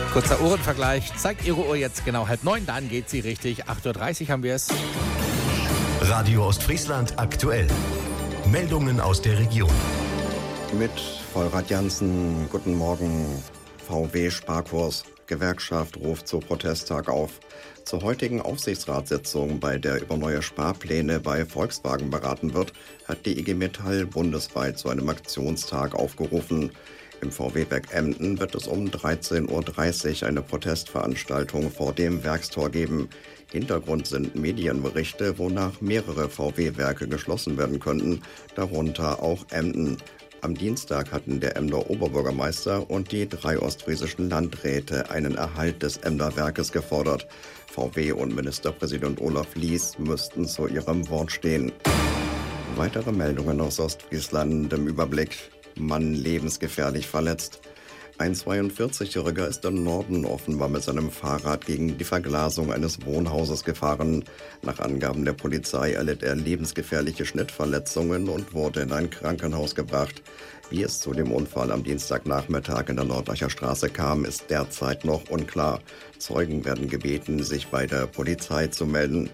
Kurzer Uhrenvergleich. Zeigt Ihre Uhr jetzt genau 8:30, dann geht sie richtig. 8:30 Uhr haben wir es. Radio Ostfriesland aktuell. Meldungen aus der Region. Mit Vollrad Jansen, guten Morgen. VW-Sparkurs. Gewerkschaft ruft zu Protesttag auf. Zur heutigen Aufsichtsratssitzung, bei der über neue Sparpläne bei Volkswagen beraten wird, hat die IG Metall bundesweit zu einem Aktionstag aufgerufen. Im VW-Werk Emden wird es um 13:30 Uhr eine Protestveranstaltung vor dem Werkstor geben. Hintergrund sind Medienberichte, wonach mehrere VW-Werke geschlossen werden könnten, darunter auch Emden. Am Dienstag hatten der Emder Oberbürgermeister und die 3 ostfriesischen Landräte einen Erhalt des Emder Werkes gefordert. VW und Ministerpräsident Olaf Lies müssten zu ihrem Wort stehen. Weitere Meldungen aus Ostfriesland im Überblick. Mann lebensgefährlich verletzt. Ein 42-Jähriger ist im Norden offenbar mit seinem Fahrrad gegen die Verglasung eines Wohnhauses gefahren. Nach Angaben der Polizei erlitt er lebensgefährliche Schnittverletzungen und wurde in ein Krankenhaus gebracht. Wie es zu dem Unfall am Dienstagnachmittag in der Nordacher Straße kam, ist derzeit noch unklar. Zeugen werden gebeten, sich bei der Polizei zu melden.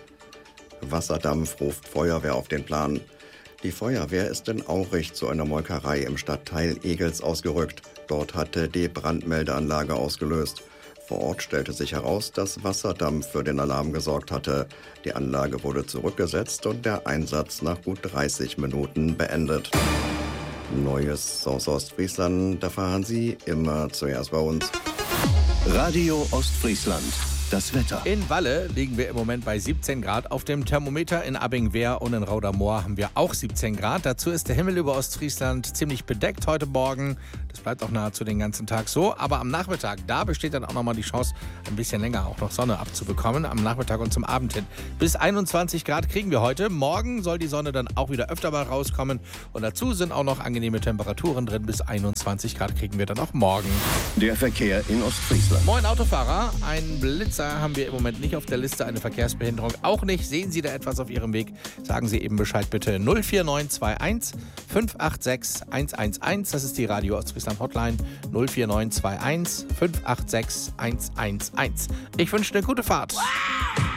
Wasserdampf ruft Feuerwehr auf den Plan. Die Feuerwehr ist in Aurich zu einer Molkerei im Stadtteil Egels ausgerückt. Dort hatte die Brandmeldeanlage ausgelöst. Vor Ort stellte sich heraus, dass Wasserdampf für den Alarm gesorgt hatte. Die Anlage wurde zurückgesetzt und der Einsatz nach gut 30 Minuten beendet. Neues aus Ostfriesland, da erfahren Sie immer zuerst bei uns. Radio Ostfriesland. Das Wetter. In Walle liegen wir im Moment bei 17 Grad. Auf dem Thermometer in Abbingwehr und in Raudermoor haben wir auch 17 Grad. Dazu ist der Himmel über Ostfriesland ziemlich bedeckt heute Morgen. Das bleibt auch nahezu den ganzen Tag so. Aber am Nachmittag, da besteht dann auch nochmal die Chance, ein bisschen länger auch noch Sonne abzubekommen. Am Nachmittag und zum Abend hin. Bis 21 Grad kriegen wir heute. Morgen soll die Sonne dann auch wieder öfter mal rauskommen. Und dazu sind auch noch angenehme Temperaturen drin. Bis 21 Grad kriegen wir dann auch morgen. Der Verkehr in Ostfriesland. Moin Autofahrer, ein Blitzer haben wir im Moment nicht auf der Liste, eine Verkehrsbehinderung auch nicht. Sehen Sie da etwas auf Ihrem Weg? Sagen Sie eben Bescheid bitte. 04921 586 111. Das ist die Radio Ostfriesland Hotline. 04921 586 111. Ich wünsche eine gute Fahrt.